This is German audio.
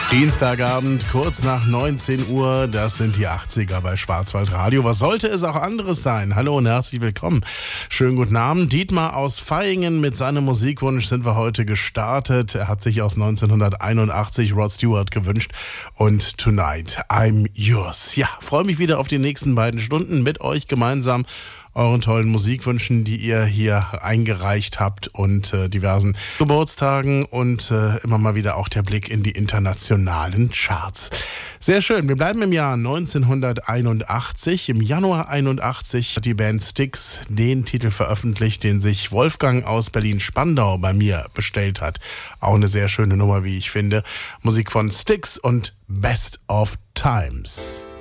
Dienstagabend, kurz nach 19 Uhr, das sind die 80er bei Schwarzwaldradio. Was sollte es auch anderes sein? Hallo und herzlich willkommen. Schönen guten Abend. Dietmar aus Vaihingen, mit seinem Musikwunsch sind wir heute gestartet. Er hat sich aus 1981 Rod Stewart gewünscht und Tonight I'm Yours. Ja, freue mich wieder auf die nächsten beiden Stunden mit euch gemeinsam, euren tollen Musikwünschen, die ihr hier eingereicht habt und diversen Geburtstagen und immer mal wieder auch der Blick in die internationalen Charts. Sehr schön, wir bleiben im Jahr 1981. Im Januar 81 hat die Band Styx den Titel veröffentlicht, den sich Wolfgang aus Berlin-Spandau bei mir bestellt hat. Auch eine sehr schöne Nummer, wie ich finde. Musik von Styx und Best of Times.